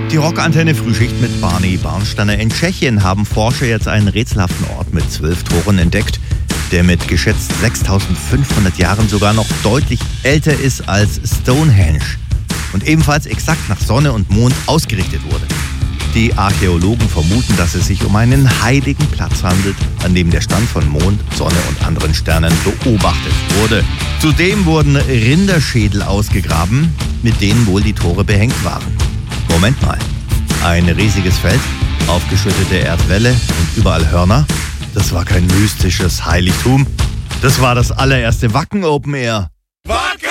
Die Rockantenne Frühschicht mit Barney Barnsteiner. In Tschechien haben Forscher jetzt einen rätselhaften Ort mit 12 Toren entdeckt, der mit geschätzt 6500 Jahren sogar noch deutlich älter ist als Stonehenge und ebenfalls exakt nach Sonne und Mond ausgerichtet wurde. Die Archäologen vermuten, dass es sich um einen heiligen Platz handelt, an dem der Stand von Mond, Sonne und anderen Sternen beobachtet wurde. Zudem wurden Rinderschädel ausgegraben, mit denen wohl die Tore behängt waren. Moment mal, ein riesiges Feld, aufgeschüttete Erdwälle und überall Hörner? Das war kein mystisches Heiligtum, das war das allererste Wacken Open Air.